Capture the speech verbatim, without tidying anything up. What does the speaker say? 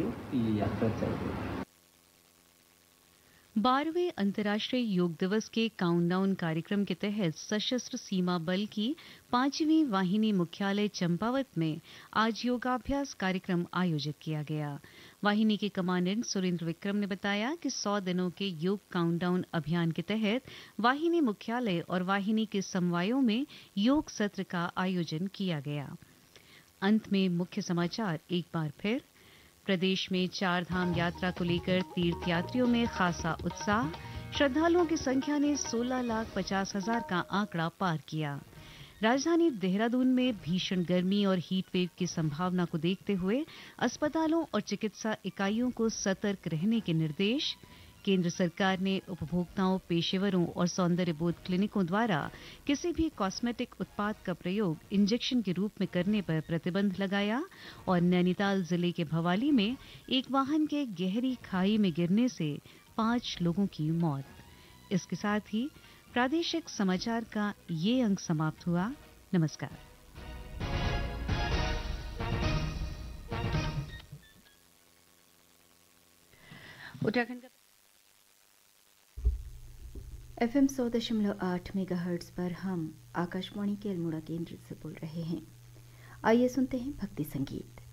लिए ये यात्रा चल रही है। बारहवें अंतर्राष्ट्रीय योग दिवस के काउंटडाउन कार्यक्रम के तहत सशस्त्र सीमा बल की पांचवीं वाहिनी मुख्यालय चंपावत में आज योगाभ्यास कार्यक्रम आयोजित किया गया। वाहिनी के कमांडेंट सुरेंद्र विक्रम ने बताया कि सौ दिनों के योग काउंटडाउन अभियान के तहत वाहिनी मुख्यालय और वाहिनी के समवायों में योग सत्र का आयोजन किया गया। अंत में मुख्य समाचार एक बार फिर। प्रदेश में चार धाम यात्रा को लेकर तीर्थयात्रियों में खासा उत्साह। श्रद्धालुओं की संख्या ने सोलह लाख पचास हजार का आंकड़ा पार किया। राजधानी देहरादून में भीषण गर्मी और हीट वेव की संभावना को देखते हुए अस्पतालों और चिकित्सा इकाइयों को सतर्क रहने के निर्देश। केंद्र सरकार ने उपभोक्ताओं, पेशेवरों और सौंदर्य बोध क्लिनिकों द्वारा किसी भी कॉस्मेटिक उत्पाद का प्रयोग इंजेक्शन के रूप में करने पर प्रतिबंध लगाया। और नैनीताल जिले के भवाली में एक वाहन के गहरी खाई में गिरने से पांच लोगों की मौत। इसके साथ ही प्रादेशिक समाचार का ये अंक समाप्त हुआ। नमस्कार। उत्तराखंड का एफ एम सौ दशमलव आठ मेगा हर्ट्ज पर हम आकाशवाणी के अल्मोड़ा केंद्र से बोल रहे हैं। आइए सुनते हैं भक्ति संगीत।